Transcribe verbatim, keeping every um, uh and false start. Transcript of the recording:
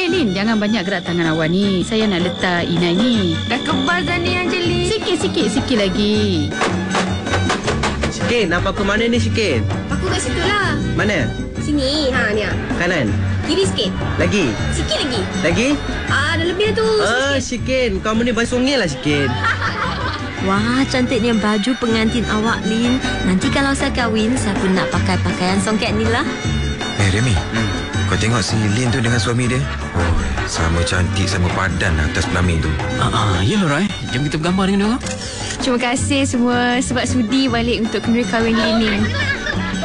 Eh Lin, jangan banyak gerak tangan awak ni. Saya nak letak inai ni. Dah kebal dah ni Anjali. Sikit, sikit, sikit lagi. Syikin, nak paku mana ni Syikin? Paku kat situ lah. Mana? Sini, ha ni. Kanan? Kiri sikit. Lagi? Sikit lagi. Lagi? Ah, dah lebih dah tu. Ah, Syikin, kamu ni basungil lah Syikin. Wah, cantiknya baju pengantin awak, Lin. Nanti kalau saya kahwin, saya pun nak pakai pakaian songket ni lah. Eh, Remy. Hmm. Kau tengok si Lin tu dengan suami dia. Oh, sama cantik, sama padan atas pelamin tu. Ah, ah, ya Rai. Jom kita bergambar dengan dia orang. Terima kasih semua sebab sudi balik untuk kenduri kahwin Lin ni.